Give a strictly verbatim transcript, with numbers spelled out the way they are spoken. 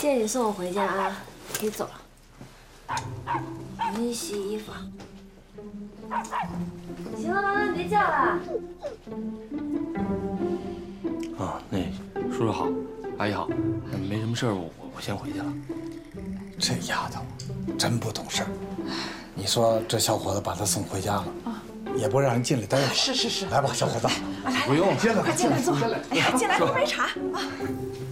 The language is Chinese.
谢谢你送我回家啊，可以走了。我给你洗衣服。行了，妈妈别叫了。 啊，那叔叔好，阿姨好，没什么事儿，我我我先回去了。 这丫头真不懂事儿。你说这小伙子把她送回家了，也不让人进来待会儿。 是是是， 来吧，小伙子， 不用， 进来， 快进来坐。哎呀，进来喝杯茶啊。